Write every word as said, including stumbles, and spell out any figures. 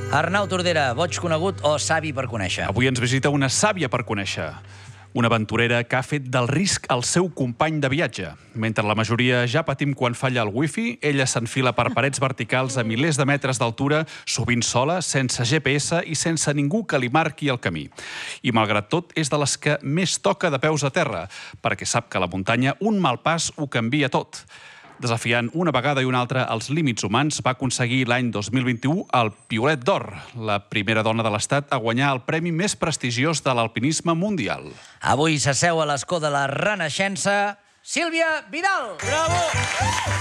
Arnau Tordera, boig conegut o savi per conèixer? Avui ens visita una sàvia per conèixer. Una aventurera que ha fet del risc el seu company de viatge. Mentre la majoria ja patim quan falla el wifi, ella s'enfila per parets verticals a milers de metres d'altura, sovint sola, sense G P S i sense ningú que li marqui el camí. I, malgrat tot, és de les que més toca de peus a terra, perquè sap que a la muntanya un mal pas ho canvia tot. Desafiant una vegada i una altra els límits humans, va aconseguir l'any dos mil vint-i-u el Piolet d'Or, la primera dona de l'Estat a guanyar el premi més prestigiós de l'alpinisme mundial. Avui s'asseu a l'escó de la Renaixença, Sílvia Vidal. Bravo!